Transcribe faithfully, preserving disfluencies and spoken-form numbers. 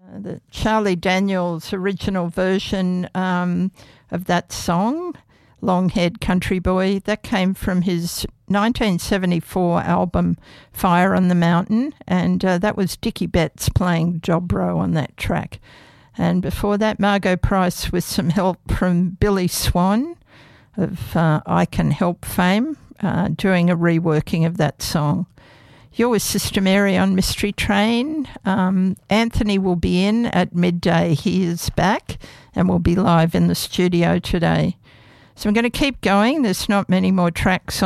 Uh, the Charlie Daniels original version um, of that song, Long-Haired Country Boy, that came from his nineteen seventy-four album Fire on the Mountain, and uh, that was Dickie Betts playing Dobro on that track. And before that, Margot Price with some help from Billy Swan of uh, I Can Help fame, uh, doing a reworking of that song. You're with Sister Mary on Mystery Train. Um, Anthony will be in at midday. He is back and will be live in the studio today. So I'm going to keep going. There's not many more tracks